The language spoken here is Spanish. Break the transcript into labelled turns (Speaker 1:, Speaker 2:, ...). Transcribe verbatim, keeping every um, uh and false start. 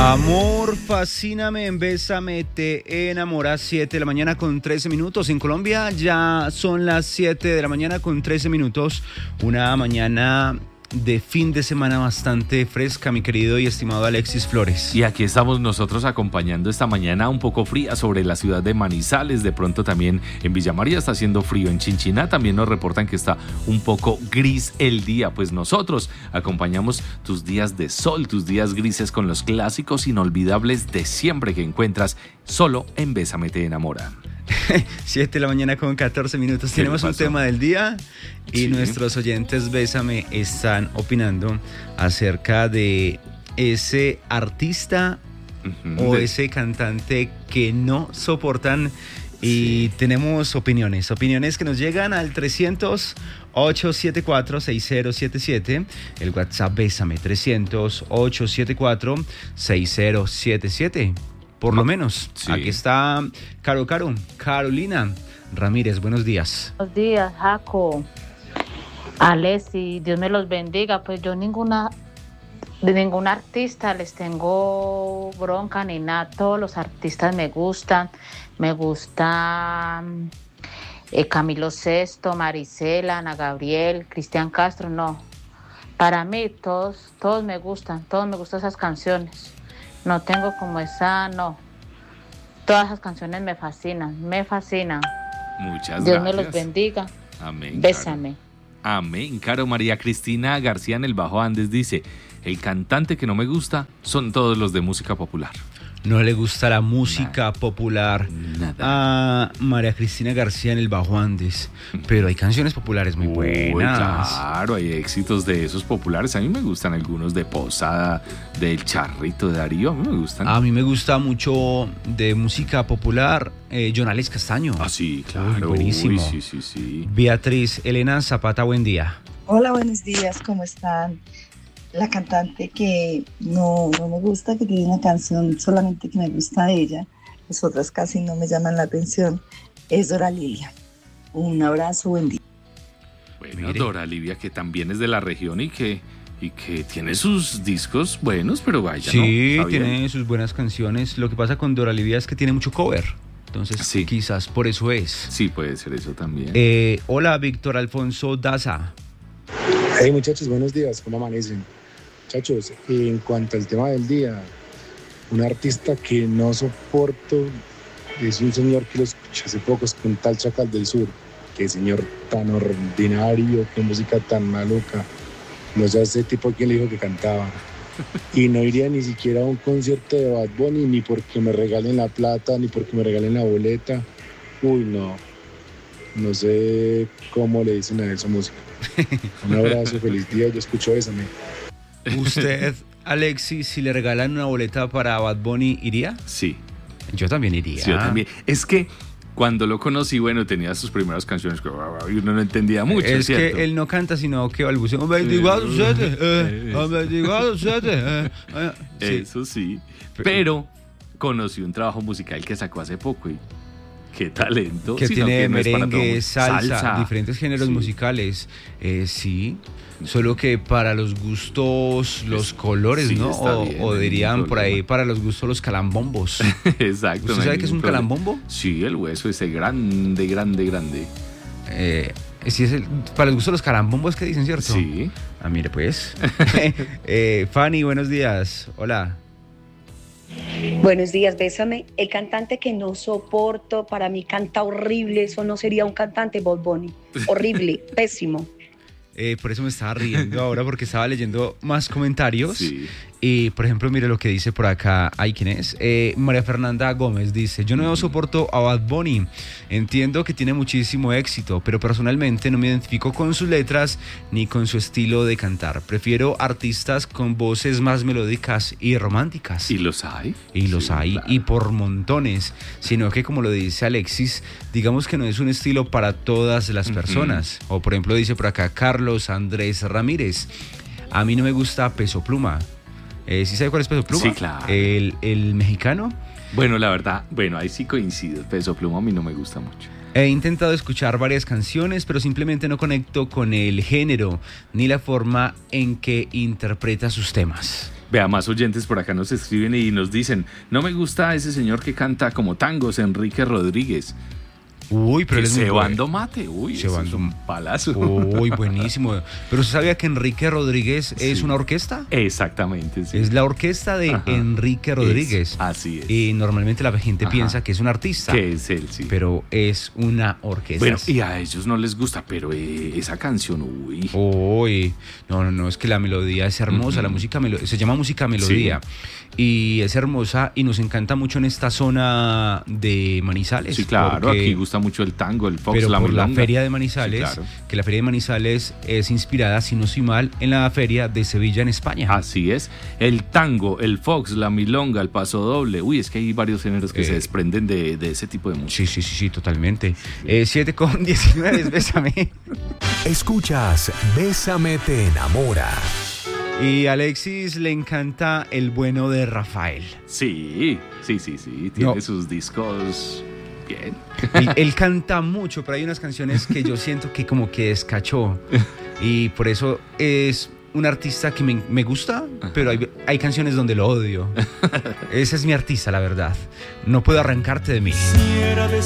Speaker 1: Amor, fascíname, bésame, te enamora. Siete de la mañana con trece minutos. En Colombia ya son las siete de la mañana con trece minutos. Una mañana de fin de semana bastante fresca, mi querido y estimado Alexis Flores.
Speaker 2: Y aquí estamos nosotros acompañando esta mañana un poco fría sobre la ciudad de Manizales. De pronto también en Villa María está haciendo frío. En Chinchiná también nos reportan que está un poco gris el día. Pues nosotros acompañamos tus días de sol, tus días grises con los clásicos inolvidables de siempre que encuentras solo en Bésame te enamora.
Speaker 1: siete de la mañana con catorce minutos. Tenemos un tema del día y sí. Nuestros oyentes Bésame están opinando acerca de ese artista uh-huh. o ese cantante que no soportan y sí. Tenemos opiniones, opiniones que nos llegan al trescientos, ochocientos setenta y cuatro, sesenta siete siete, el WhatsApp Bésame trescientos, ochocientos setenta y cuatro, sesenta siete siete. Por lo menos, sí. Aquí está Caro Caro, Carolina Ramírez, buenos días.
Speaker 3: Buenos días, Jaco, Alessi, Dios me los bendiga. Pues yo ninguna, de ningún artista les tengo bronca ni nada, todos los artistas me gustan, me gusta eh, Camilo Sesto, Marisela, Ana Gabriel, Cristian Castro, no, para mí todos, todos me gustan, todos me gustan esas canciones. No tengo como esa, no. Todas esas canciones me fascinan, me fascinan.
Speaker 2: Muchas
Speaker 3: Dios
Speaker 2: gracias.
Speaker 3: Me los bendiga.
Speaker 2: Amén.
Speaker 3: Bésame.
Speaker 2: Caro. Amén. Caro. María Cristina García en el Bajo Andes dice, el cantante que no me gusta son todos los de música popular.
Speaker 1: No le gusta la música
Speaker 2: Nada.
Speaker 1: popular
Speaker 2: Nada.
Speaker 1: a María Cristina García en el Bajo Andes, pero hay canciones populares muy buenas.
Speaker 2: Uy, claro, hay éxitos de esos populares. A mí me gustan algunos de Posada, del Charrito de Darío, a mí me gustan.
Speaker 1: A mí me gusta mucho de música popular, eh, Jonales Castaño.
Speaker 2: Ah, sí, claro.
Speaker 1: Uy, buenísimo.
Speaker 2: Uy, sí, sí, sí.
Speaker 1: Beatriz Elena Zapata, buen día.
Speaker 4: Hola, buenos días, ¿cómo están? La cantante que no, no me gusta, que tiene una canción solamente que me gusta de ella, las otras casi no me llaman la atención, es Dora Lilia. Un abrazo, buen día.
Speaker 2: Bueno, Mire. Dora Lilia, que también es de la región y que, y que tiene sus discos buenos, pero vaya,
Speaker 1: sí,
Speaker 2: ¿no?
Speaker 1: tiene sus buenas canciones. Lo que pasa con Dora Lilia es que tiene mucho cover. Entonces, sí. Quizás por eso es.
Speaker 2: Sí, puede ser eso también.
Speaker 1: Eh, hola, Víctor Alfonso Daza.
Speaker 5: Hey, muchachos, buenos días, ¿cómo amanecen? Muchachos, en cuanto al tema del día, un artista que no soporto es un señor que lo escuché hace poco, es un tal Chacal del Sur. Qué señor tan ordinario, qué música tan maluca. No sé a ese tipo a quién le dijo que cantaba. Y no iría ni siquiera a un concierto de Bad Bunny, ni porque me regalen la plata, ni porque me regalen la boleta. Uy, no. No sé cómo le dicen a esa música. Un abrazo, feliz día, yo escucho esa, me.
Speaker 1: ¿Usted, Alexis, si le regalan una boleta para Bad Bunny, iría?
Speaker 2: Sí.
Speaker 1: Yo también iría.
Speaker 2: Sí, yo también. Es que cuando lo conocí, bueno, tenía sus primeras canciones que uno no entendía mucho,
Speaker 1: es
Speaker 2: ¿cierto?
Speaker 1: Que él no canta, sino que balbucea.
Speaker 2: Eso sí. Pero conocí un trabajo musical que sacó hace poco y qué talento.
Speaker 1: Que
Speaker 2: sino
Speaker 1: tiene
Speaker 2: que no
Speaker 1: merengue, salsa,
Speaker 2: salsa,
Speaker 1: diferentes géneros
Speaker 2: sí.
Speaker 1: musicales. Eh, sí, solo que para los gustos, los colores,
Speaker 2: sí,
Speaker 1: ¿no? O,
Speaker 2: bien,
Speaker 1: o dirían por ahí,
Speaker 2: problema.
Speaker 1: para los gustos, los calambombos.
Speaker 2: Exacto.
Speaker 1: ¿Usted
Speaker 2: no
Speaker 1: sabe qué es un
Speaker 2: problema.
Speaker 1: calambombo?
Speaker 2: Sí, el hueso ese grande, grande, grande.
Speaker 1: Eh, sí es el, para los gustos, los calambombos que dicen, ¿cierto?
Speaker 2: Sí.
Speaker 1: Ah, mire, pues. eh, Fanny, buenos días. Hola.
Speaker 6: Buenos días, Bésame. El cantante que no soporto, para mí canta horrible, eso no sería un cantante, Bad Bunny. Horrible, pésimo.
Speaker 1: Eh, por eso me estaba riendo ahora, porque estaba leyendo más comentarios.
Speaker 2: Sí.
Speaker 1: Y, por ejemplo, mire lo que dice por acá. ¿Ay, quién es? Eh, María Fernanda Gómez dice: yo no soporto a Bad Bunny. Entiendo que tiene muchísimo éxito, pero personalmente no me identifico con sus letras ni con su estilo de cantar. Prefiero artistas con voces más melódicas y románticas.
Speaker 2: ¿Y los hay?
Speaker 1: Y los
Speaker 2: sí,
Speaker 1: hay,
Speaker 2: claro.
Speaker 1: y por montones. Sino que, como lo dice Alexis, digamos que no es un estilo para todas las personas. Uh-huh. O, por ejemplo, dice por acá Carlos Andrés Ramírez: a mí no me gusta Peso Pluma. Eh, ¿Sí sabe cuál es Peso Pluma?
Speaker 2: Sí, claro.
Speaker 1: El, el mexicano.
Speaker 2: Bueno, la verdad, bueno, ahí sí coincido. Peso Pluma a mí no me gusta mucho.
Speaker 1: He intentado escuchar varias canciones, pero simplemente no conecto con el género ni la forma en que interpreta sus temas.
Speaker 2: Vea, más oyentes por acá nos escriben y nos dicen, no me gusta ese señor que canta como tangos, Enrique Rodríguez.
Speaker 1: Uy, pero él es muy
Speaker 2: Cebando
Speaker 1: bueno.
Speaker 2: Mate, uy,
Speaker 1: Cebando.
Speaker 2: eso es un palazo.
Speaker 1: Uy, buenísimo. Pero ¿usted sabía que Enrique Rodríguez es
Speaker 2: Sí.
Speaker 1: una orquesta?
Speaker 2: Exactamente, sí.
Speaker 1: Es la orquesta de
Speaker 2: Ajá.
Speaker 1: Enrique Rodríguez.
Speaker 2: Es, así es.
Speaker 1: Y normalmente la gente
Speaker 2: Ajá.
Speaker 1: piensa que es un artista.
Speaker 2: Que es él, sí.
Speaker 1: Pero es una orquesta.
Speaker 2: Bueno, y a ellos no les gusta, pero eh, esa canción, uy.
Speaker 1: Uy, no, no, no, es que la melodía es hermosa,
Speaker 2: Ujú.
Speaker 1: la música melo- se llama música melodía y es hermosa y nos encanta mucho en esta zona de Manizales.
Speaker 2: Sí, claro,
Speaker 1: porque-
Speaker 2: aquí gusta mucho el tango, el fox,
Speaker 1: pero
Speaker 2: la
Speaker 1: por la
Speaker 2: milonga.
Speaker 1: feria de Manizales,
Speaker 2: Sí, claro.
Speaker 1: que la feria de Manizales es inspirada, si no estoy mal, en la feria de Sevilla en España.
Speaker 2: Así es, el tango, el fox, la milonga, el paso doble. Uy, es que hay varios géneros que
Speaker 1: Eh,
Speaker 2: se desprenden de, de ese tipo de música.
Speaker 1: Sí, sí, sí, sí, totalmente. Eh, siete con diecinueve, bésame.
Speaker 7: Escuchas Bésame te enamora.
Speaker 1: Y a Alexis le encanta el bueno de Rafael.
Speaker 2: Sí, sí, sí, sí, tiene
Speaker 1: No.
Speaker 2: sus discos bien.
Speaker 1: Él, él canta mucho, pero hay unas canciones que yo siento que como que descachó. Y por eso es un artista que me, me gusta, pero hay, hay canciones donde lo odio. Ese es mi artista, la verdad. No puedo arrancarte de mí.
Speaker 8: Quisiera